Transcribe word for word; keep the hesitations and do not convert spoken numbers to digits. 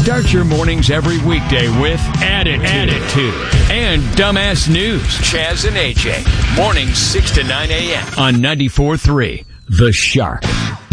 Start your mornings every weekday with Attitude, Attitude and Dumbass News. Chaz and A J. Mornings six to nine a.m. on ninety-four point three The Shark.